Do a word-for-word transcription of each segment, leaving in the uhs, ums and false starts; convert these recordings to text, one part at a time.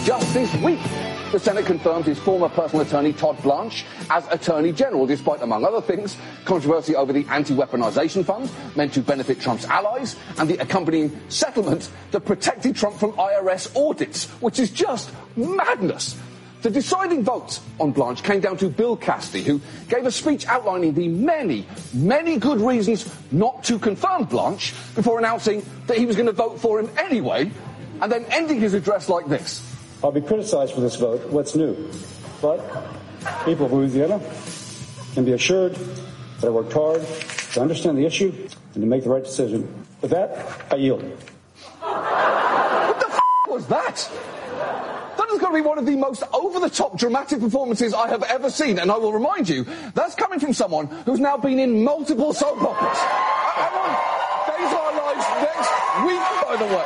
just this week, the Senate confirmed his former personal attorney, Todd Blanche, as Attorney General, despite, among other things, controversy over the anti-weaponization fund meant to benefit Trump's allies and the accompanying settlement that protected Trump from I R S audits, which is just madness. The deciding vote on Blanche came down to Bill Cassidy, who gave a speech outlining the many, many good reasons not to confirm Blanche before announcing that he was going to vote for him anyway, and then ending his address like this. I'll be criticized for this vote. What's new? But people of Louisiana can be assured that I worked hard to understand the issue and to make the right decision. With that, I yield. What the f*** was that? That is going to be one of the most over-the-top dramatic performances I have ever seen, and I will remind you, that's coming from someone who's now been in multiple soap operas. I'm on Days of Our Lives next week, by the way.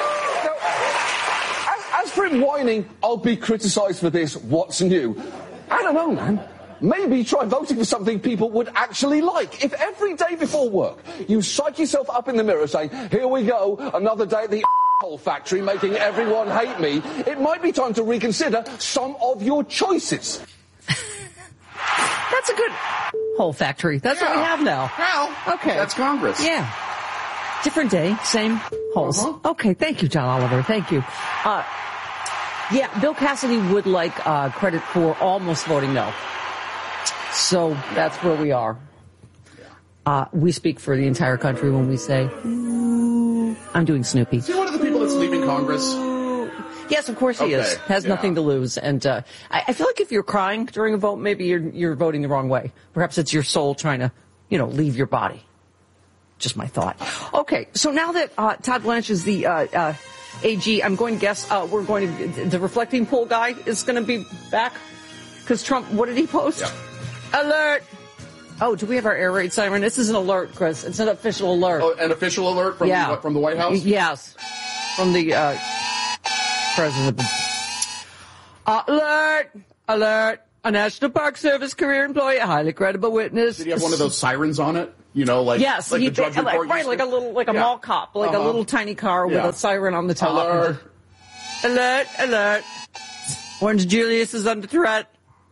Now, as, as for him whining, I'll be criticised for this, what's new? I don't know, man. Maybe try voting for something people would actually like. If every day before work you psych yourself up in the mirror saying, here we go, another day at the whole factory making everyone hate me, it might be time to reconsider some of your choices. That's a good whole factory. That's yeah. what we have now. Well, okay. That's Congress. Yeah. Different day, same holes. Uh-huh. Okay, thank you, John Oliver. Thank you. Uh, yeah, Bill Cassidy would like uh, credit for almost voting no. So that's where we are. Uh, we speak for the entire country when we say, I'm doing Snoopy. Is he one of the people that's leaving Congress? Yes, of course he okay. is. Has yeah. nothing to lose. And uh, I, I feel like if you're crying during a vote, maybe you're, you're voting the wrong way. Perhaps it's your soul trying to, you know, leave your body. Just my thought. Okay, so now that uh, Todd Blanche is the uh, uh, A G, I'm going to guess uh, we're going to, the reflecting pool guy is going to be back. Because Trump, what did he post? Yeah. Alert! Oh, do we have our air raid siren? This is an alert, Chris. It's an official alert. Oh, an official alert from, yeah. the, from the White House? Yes. From the uh, president. Uh, alert! Alert! A National Park Service career employee, a highly credible witness. Did he have one of those sirens on it? You know, like, yes, like he, the drug like, report right, like a little, like a yeah. mall cop, like uh-huh. a little tiny car yeah. with a siren on the top. Alert! Alert! Alert! Orange Julius is under threat.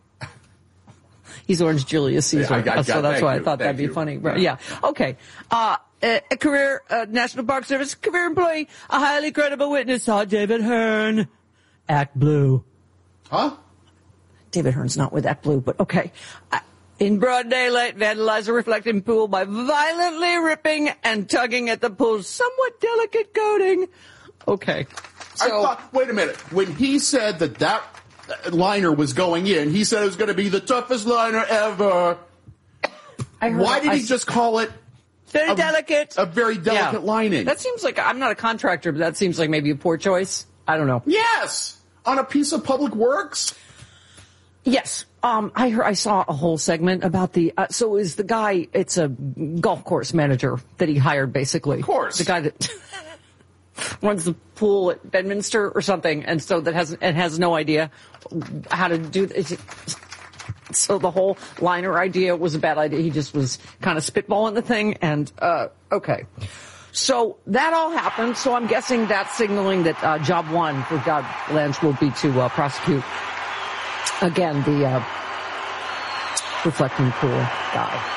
He's Orange Julius Caesar, yeah, I, I, so that's why you, I thought that'd you. be funny. Yeah. yeah. Okay. Uh, a, a career, uh, National Park Service career employee, a highly credible witness saw David Hearn act blue. Huh? David Hearn's not with Act Blue, but okay. Uh, in broad daylight, vandalize a reflecting pool by violently ripping and tugging at the pool's somewhat delicate coating. Okay. So, I thought, wait a minute. When he said that that liner was going in, he said it was going to be the toughest liner ever. I heard Why did I, he just call it very a, delicate? A very delicate yeah. lining. That seems like, I'm not a contractor, but that seems like maybe a poor choice. I don't know. Yes! On a piece of public works? Yes. Um, I heard, I saw a whole segment about the, uh, so is the guy, it's a golf course manager that he hired basically. Of course. The guy that runs the pool at Bedminster or something, and so that has, and has no idea how to do it. So the whole liner idea was a bad idea. He just was kind of spitballing the thing, and, uh, okay. So that all happened, so I'm guessing that's signaling that, uh, job one for Todd Blanche will be to, uh, prosecute, again, the, uh, reflecting pool guy.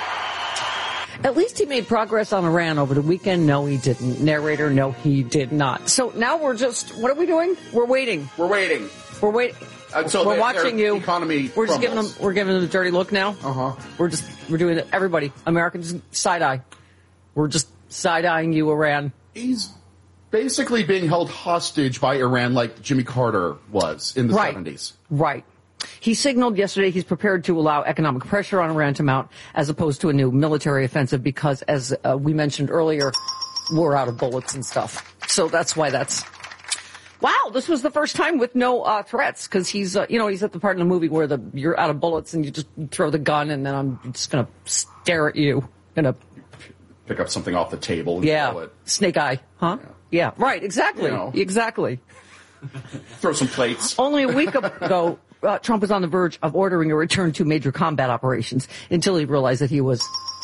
At least he made progress on Iran over the weekend. No, he didn't. Narrator, no, he did not. So now we're just, what are we doing? We're waiting. We're waiting. We're waiting. Until we're their, watching their you. Economy we're just crumbles. giving them, we're giving them a dirty look now. Uh-huh. We're just, we're doing it. Everybody, Americans, side-eye. We're just side-eyeing you, Iran. He's basically being held hostage by Iran like Jimmy Carter was in the right. seventies. Right. He signaled yesterday he's prepared to allow economic pressure on Iran to mount as opposed to a new military offensive because, as uh, we mentioned earlier, we're out of bullets and stuff. So that's why that's... Wow, this was the first time with no uh, threats because he's, uh, you know, he's at the part in the movie where the you're out of bullets and you just throw the gun and then I'm just going to stare at you. Going to pick up something off the table and yeah. throw it. Snake eye, huh? Yeah, yeah. Right, exactly. You know. Exactly. Throw some plates. Only a week ago... Uh, Trump was on the verge of ordering a return to major combat operations until he realized that he was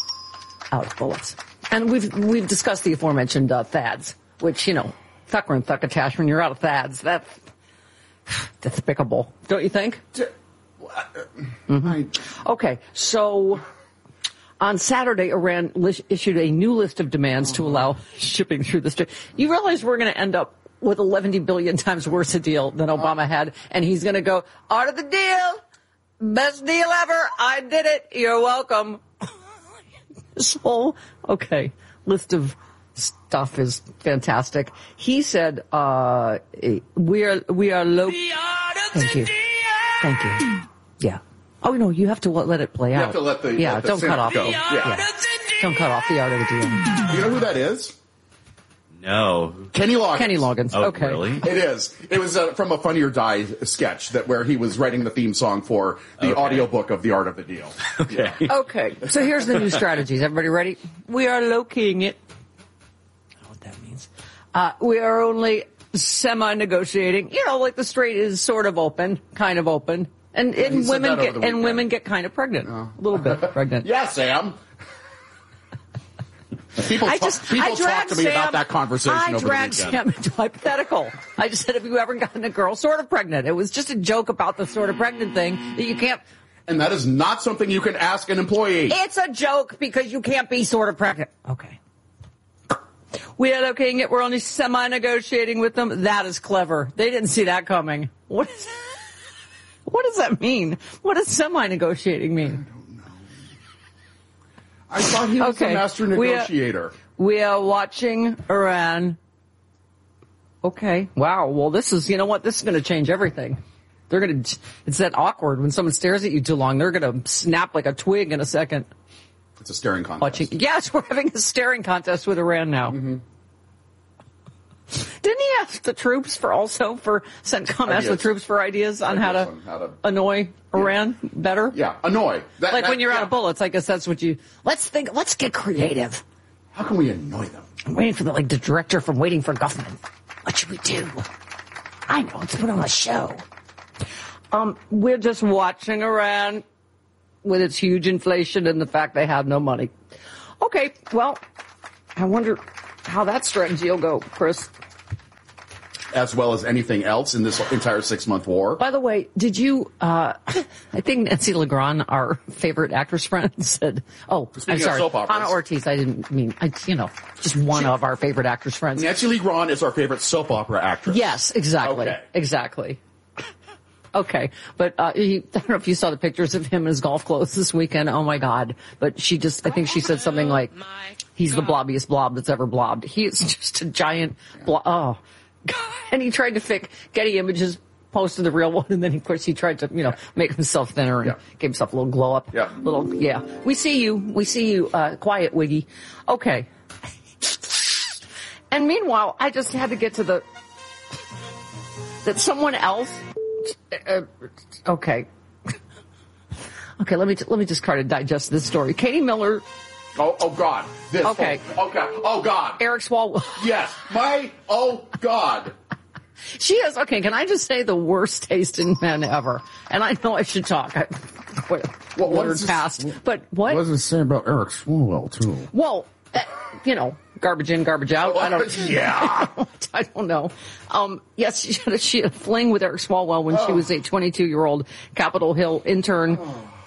out of bullets. And we've we've discussed the aforementioned uh, T H A D S, which, you know, Thucker and Thuckatash, when you're out of T H A D S, that Despicable, don't you think? Mm-hmm. I, okay, so on Saturday, Iran li- issued a new list of demands to allow shipping through the strait. You realize we're going to end up with eleven billion times worse a deal than Obama had, and he's going to go, out of the deal, best deal ever, I did it, you're welcome. This whole, okay, list of stuff is fantastic. He said, uh, we are, we are low. Thank you. Thank you. Yeah. Oh, no, you have to let it play you out. have to let the, yeah, let the don't cut off. go. Yeah. Yeah. Don't cut off the art of the deal. You know who that is? No. Kenny Loggins. Kenny Loggins. Oh, okay. really? It is. It was uh, from a Funny or Die sketch that where he was writing the theme song for the Okay. audiobook of The Art of the Deal. Okay. Yeah. Okay, so here's the new strategies. Everybody ready? We are low-keying it. I don't know what that means. Uh, we are only semi-negotiating. You know, like the strait is sort of open, kind of open. And, he and said women that over get the and weekend. women get kind of pregnant. A little bit pregnant. Yeah, Sam. People, I talk, just people I talk dragged to me Sam, about that conversation I over the dragged weekend. Sam into hypothetical. I just said, have you ever gotten a girl sort of pregnant? It was just a joke about the sort of pregnant thing that you can't. And that is not something you can ask an employee. It's a joke because you can't be sort of pregnant. Okay. We are looking at, we're only semi-negotiating with them. That is clever. They didn't see that coming. What is, what does that mean? What does semi-negotiating mean? I thought he was Okay. a master We are- negotiator. We are watching Iran. Okay. Wow. Well, this is, you know what? This is going to change everything. They're going to, it's that awkward when someone stares at you too long. They're going to snap like a twig in a second. It's a staring contest. Watching. Yes, we're having a staring contest with Iran now. Mm-hmm. Didn't he ask the troops for also for CENTCOM ask the Ideas. troops for ideas on how Ideas to, on how to- annoy Iran better? Yeah, annoy. That, Like that- when you're yeah. out of bullets, I guess that's what you. Let's think. Let's get creative. How can we annoy them? I'm waiting for the like the director from Waiting for Guffman. What should we do? I know. Let's put on a show. Um, we're just watching Iran with its huge inflation and the fact they have no money. Okay, well, I wonder how that strategy will go, Chris. As well as anything else in this entire six-month war. By the way, did you, uh, I think Nancy Legrand, our favorite actress friend, said, oh, Speaking I'm of sorry, soap operas. Ana Ortiz, I didn't mean, I, you know, just one She- of our favorite actress friends. Nancy Lee Grahn is our favorite soap opera actress. Yes, exactly. Okay. Exactly. Okay. But, uh, he, I don't know if you saw the pictures of him in his golf clothes this weekend. Oh my God. But she just, I think she said something like, he's the blobbiest blob that's ever blobbed. He is just a giant blob. Oh. And he tried to fake Getty Images, posted the real one, and then of course he tried to, you know, make himself thinner and Yeah. gave himself a little glow up. Yeah. Little, yeah. We see you. We see you, uh, quiet Wiggy. Okay. And meanwhile, I just had to get to the, that someone else, uh, okay. Okay, let me, let me just try to digest this story. Katie Miller, Oh, oh God. This. Okay. Oh, okay. Oh God. Eric Swalwell. Yes. My. Oh God. She has, okay, can I just say the worst taste in men ever? And I know I should talk. I, what, What- what word is this- passed. But what? What does it say about Eric Swalwell too? Well, uh, you know, garbage in, garbage out. I don't. Yeah. I don't know. Um, yes, she had, a, she had a fling with Eric Swalwell when she Oh. was a twenty-two-year-old Capitol Hill intern.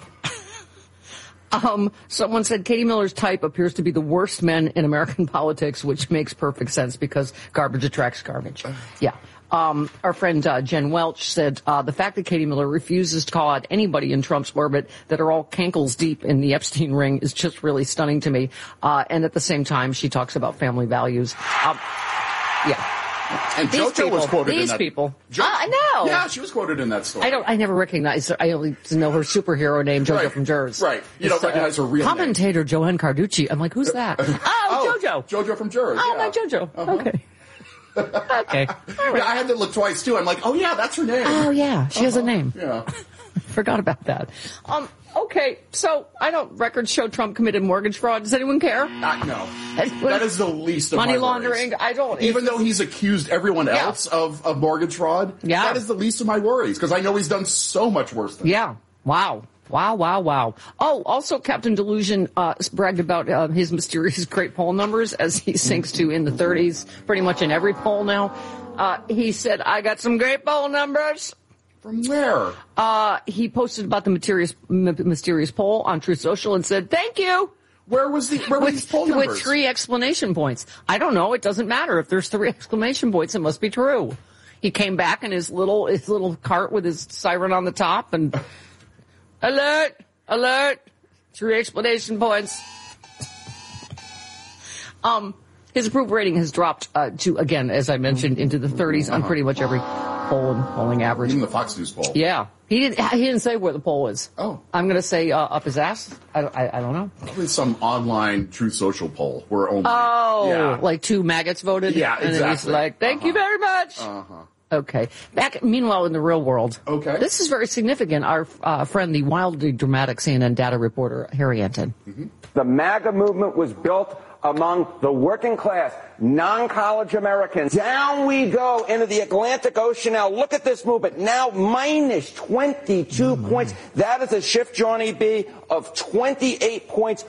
Um, someone said Katie Miller's type appears to be the worst men in American politics, which makes perfect sense because garbage attracts garbage. Yeah. Um, our friend uh, Jen Welch said uh, the fact that Katie Miller refuses to call out anybody in Trump's orbit that are all cankles deep in the Epstein ring is just really stunning to me. Uh, and at the same time, she talks about family values. Um, yeah. And These JoJo people, was quoted these in that. people. Jo- Ah, I know. Yeah, she was quoted in that story. I don't. I never recognized her. I only know her superhero name, JoJo Right, from Jers. right. You don't It's, uh, recognize her real name. commentator Joanne Carducci. I'm like, who's that? Oh, JoJo. JoJo from Jurors. Oh, yeah. my JoJo. Uh-huh. Okay. Okay. All right. Yeah, I had to look twice too. I'm like, oh yeah, that's her name. Oh yeah, she has a name. Yeah. Forgot about that. Um. Okay. So I don't. Records show Trump committed mortgage fraud. Does anyone care? Uh, no. That's- That is the least of Money my laundering. worries. I don't. Even though he's accused everyone Yeah. else of, of mortgage fraud, Yeah. that is the least of my worries because I know he's done so much worse than Yeah. Wow. Wow, wow, wow. Oh, also Captain Delusion uh, bragged about uh, his mysterious great poll numbers as he sinks to in the thirties, pretty much in every poll now. Uh, he said, I got some great poll numbers. From where? Uh, he posted about the mysterious, m- mysterious poll on Truth Social and said, thank you. Where was the where were these poll numbers? With three exclamation points. I don't know. It doesn't matter. If there's three exclamation points, it must be true. He came back in his little his little cart with his siren on the top and alert, alert, three exclamation points. Um, his approval rating has dropped uh, to, again, as I mentioned, into the thirties on pretty much every poll and polling average. Even the Fox News poll. Yeah. He didn't, he didn't say where the poll is. Oh. I'm going to say uh, up his ass. I, I, I don't know. Probably some online Truth Social poll where only. Oh, yeah. like two maggots voted? Yeah, and exactly. And he's like, thank uh-huh. you very much. Uh-huh. Okay. Back, meanwhile, in the real world. Okay. This is very significant. Our uh, friend, the wildly dramatic C N N data reporter, Harry Anton. Mm-hmm. The MAGA movement was built among the working class, non-college Americans. Down we go into the Atlantic Ocean now. Look at this movement. Now minus twenty-two mm-hmm. points. That is a shift, Johnny B, of twenty-eight points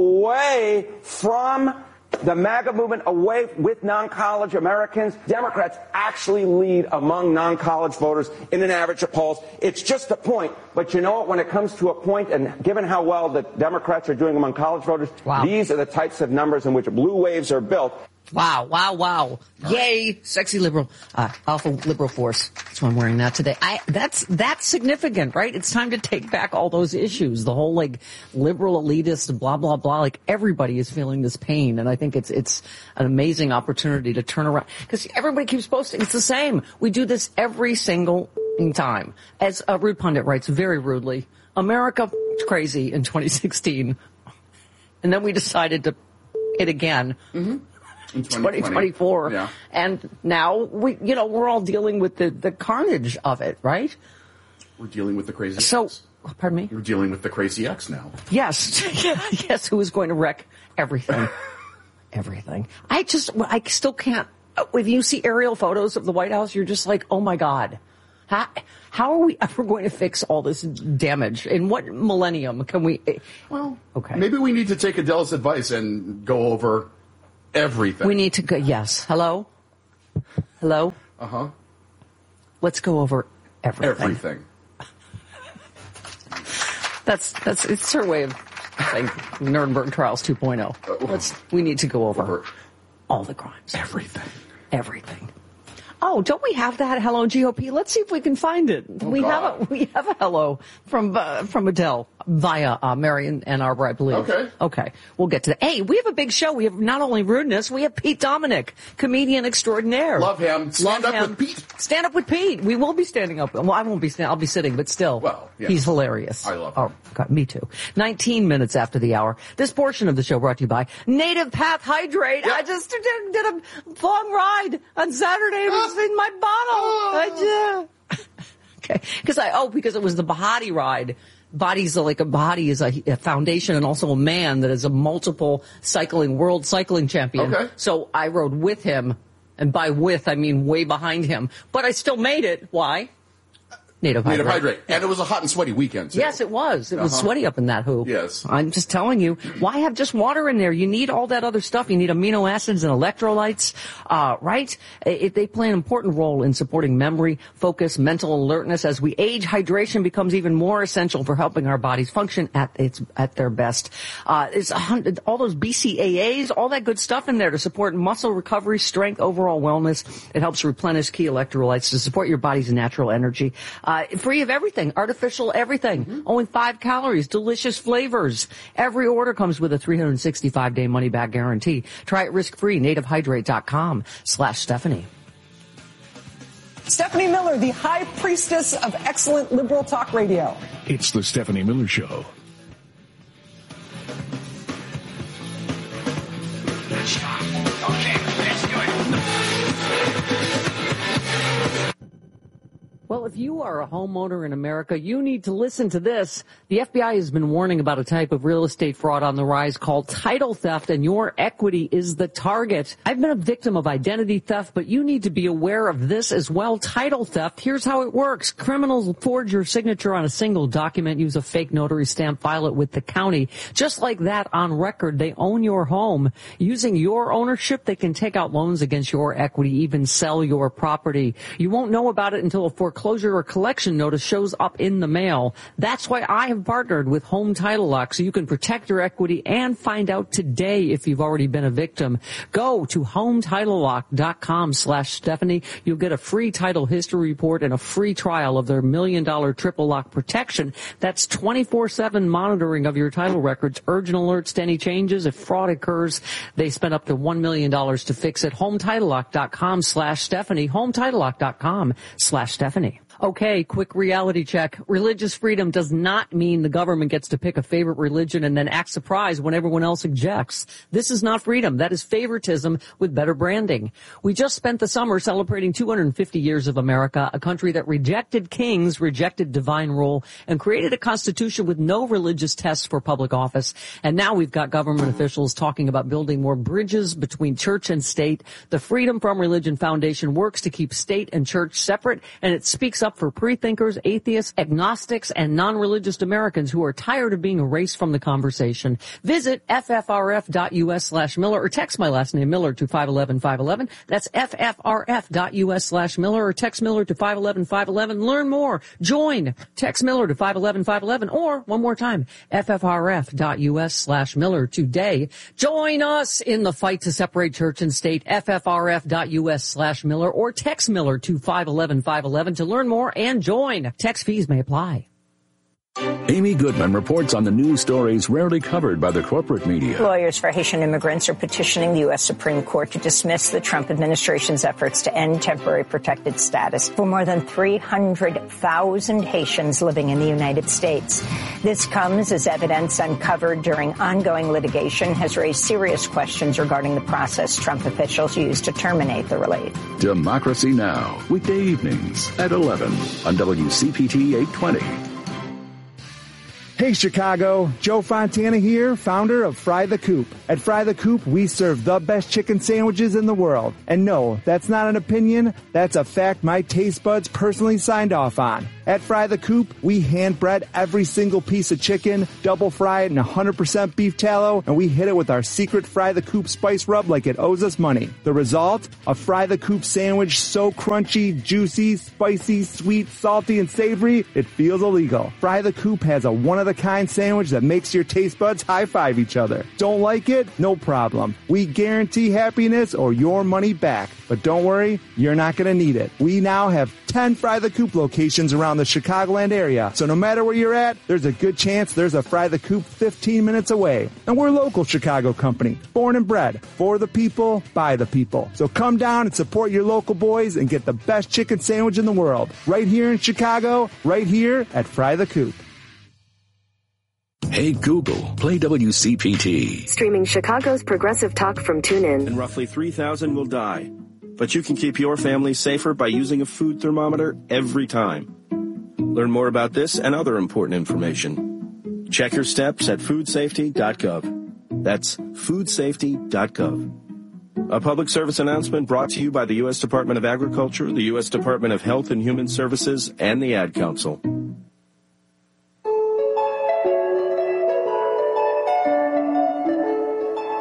away from the MAGA movement, away with non-college Americans. Democrats actually lead among non-college voters in an average of polls. It's just a point, but you know what? When it comes to a point, and given how well the Democrats are doing among college voters, wow. these are the types of numbers in which blue waves are built. Wow, wow, wow. Yay, sexy liberal, uh, alpha liberal force. That's why I'm wearing that today. I, that's, that's significant, right? It's time to take back all those issues. The whole, like, liberal elitist, blah, blah, blah. Like, everybody is feeling this pain. And I think it's, it's an amazing opportunity to turn around. Because everybody keeps posting. It's the same. We do this every single time. As a rude pundit writes very rudely, America crazy in twenty sixteen. And then we decided to hit again. Mm-hmm. twenty twenty-four. Yeah. And now we, you know, we're all dealing with the, the carnage of it, right? We're dealing with the crazy So, X. pardon me? You're dealing with the crazy X now. Yes. Yes, who is going to wreck everything. Everything. I just, I still can't, when you see aerial photos of the White House, you're just like, oh my God. How, how are we ever going to fix all this damage? In what millennium can we? Well, okay. Maybe we need to take Adele's advice and go over everything. We need to go, yes. Hello? Hello? Uh-huh. Let's go over everything. Everything. That's, that's, it's her way of saying Nuremberg Trials two point oh. Let's, we need to go over, over all the crimes. Everything. Everything. Oh, don't we have that Hello G O P? Let's see if we can find it. Oh, we God. have a we have a hello from uh, from Adele via uh, Marion Ann Arbor, I believe. Okay. Okay. We'll get to that. Hey, we have a big show. We have not only rudeness, we have Pete Dominic, comedian extraordinaire. Love him. Stand Love up him. with Pete. Stand up with Pete. We will be standing up. Well, I won't be standing. I'll be sitting, but still. Well, yes. He's hilarious. I love him. Oh, God, me too. nineteen minutes after the hour. This portion of the show brought to you by Native Path Hydrate. Yep. I just did, did a long ride on Saturday. It was in my bottle. I did. Okay. Because I, oh, because it was the Bahati ride. Body's like a body is a, a foundation and also a man that is a multiple cycling, world cycling champion. Okay. So I rode with him. And by with, I mean way behind him. But I still made it. Why? Native Hydrate. Native Hydrate. And it was a hot and sweaty weekend, too. Yes, it was. It was Uh-huh. sweaty up in that hoop. Yes. I'm just telling you, why have just water in there? You need all that other stuff. You need amino acids and electrolytes, uh, right? It, they play an important role in supporting memory, focus, mental alertness. As we age, hydration becomes even more essential for helping our bodies function at its at their best. Uh, it's a hundred, all those B C A As, all that good stuff in there to support muscle recovery, strength, overall wellness. It helps replenish key electrolytes to support your body's natural energy. Uh, free of everything, artificial everything. Mm-hmm. Only five calories, delicious flavors. Every order comes with a three hundred sixty-five day money back guarantee. Try it risk-free, nativehydrate.com slash Stephanie. Stephanie Miller, the high priestess of excellent liberal talk radio. It's the Stephanie Miller Show. Okay, let's do it. Well, if you are a homeowner in America, you need to listen to this. The F B I has been warning about a type of real estate fraud on the rise called title theft, and your equity is the target. I've been a victim of identity theft, but you need to be aware of this as well. Title theft, here's how it works. Criminals forge your signature on a single document, use a fake notary stamp, file it with the county. Just like that, on record, they own your home. Using your ownership, they can take out loans against your equity, even sell your property. You won't know about it until a foreclosure Foreclosure or collection notice shows up in the mail. That's why I have partnered with Home Title Lock, so you can protect your equity and find out today if you've already been a victim. Go to home title lock dot com slash Stephanie. You'll get a free title history report and a free trial of their million dollar triple lock protection. That's twenty-four seven monitoring of your title records, urgent alerts to any changes. If fraud occurs, they spend up to one million dollars to fix it. home title lock dot com slash Stephanie. home title lock dot com slash Stephanie. Okay, quick reality check. Religious freedom does not mean the government gets to pick a favorite religion and then act surprised when everyone else objects. This is not freedom. That is favoritism with better branding. We just spent the summer celebrating two hundred fifty years of America, a country that rejected kings, rejected divine rule, and created a constitution with no religious tests for public office. And now we've got government officials talking about building more bridges between church and state. The Freedom from Religion Foundation works to keep state and church separate, and it speaks up for pre-thinkers, atheists, agnostics, and non-religious Americans who are tired of being erased from the conversation. Visit F F R F dot U S slash Miller or text my last name Miller to five one one five one one. That's F F R F dot U S slash Miller or text Miller to five one one five one one. Learn more. Join. Text Miller to five one one five one one or one more time, F F R F dot U S slash Miller today. Join us in the fight to separate church and state. F F R F dot U S slash Miller or text Miller to five one one five one one to learn more and join. Text fees may apply. Amy Goodman reports on the news stories rarely covered by the corporate media. Lawyers for Haitian immigrants are petitioning the U S Supreme Court to dismiss the Trump administration's efforts to end temporary protected status for more than three hundred thousand Haitians living in the United States. This comes as evidence uncovered during ongoing litigation has raised serious questions regarding the process Trump officials used to terminate the relief. Democracy Now! Weekday evenings at eleven on W C P T eight twenty. Hey Chicago, Joe Fontana here, founder of Fry the Coop. At Fry the Coop, we serve the best chicken sandwiches in the world. And no, that's not an opinion, that's a fact my taste buds personally signed off on. At Fry the Coop, we hand bread every single piece of chicken, double fry it in one hundred percent beef tallow, and we hit it with our secret Fry the Coop spice rub like it owes us money. The result? A Fry the Coop sandwich so crunchy, juicy, spicy, sweet, salty, and savory, it feels illegal. Fry the Coop has a one-of-a-kind sandwich that makes your taste buds high-five each other. Don't like it? No problem. We guarantee happiness or your money back. But don't worry, you're not going to need it. We now have ten Fry the Coop locations around the Chicagoland area. So no matter where you're at, there's a good chance there's a Fry the Coop fifteen minutes away. And we're a local Chicago company, born and bred, for the people, by the people. So come down and support your local boys and get the best chicken sandwich in the world. Right here in Chicago, right here at Fry the Coop. Hey Google, play W C P T. Streaming Chicago's progressive talk from TuneIn. And roughly three thousand will die. But you can keep your family safer by using a food thermometer every time. Learn more about this and other important information. Check your steps at food safety dot gov. That's food safety dot gov. A public service announcement brought to you by the U S Department of Agriculture, the U S Department of Health and Human Services, and the Ad Council.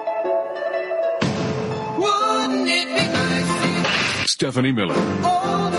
Stephanie Miller.